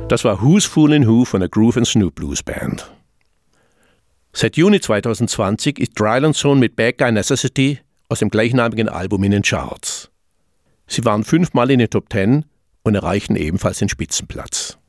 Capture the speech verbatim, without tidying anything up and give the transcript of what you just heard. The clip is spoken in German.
Das war Who's Foolin' Who von der Groove and Snoop Blues Band. Seit Juni zweitausendzwanzig ist Dryland Zone mit Bad Guy Necessity aus dem gleichnamigen Album in den Charts. Sie waren fünfmal in den Top Ten und erreichten ebenfalls den Spitzenplatz.